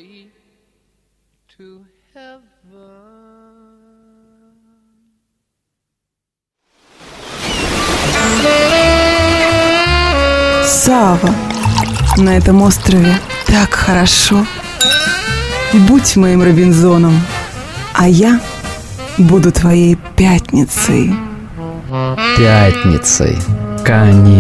way to heaven. Сава, на этом острове так хорошо. Будь моим Робинзоном, а я буду твоей пятницей. Пятницей, конечно.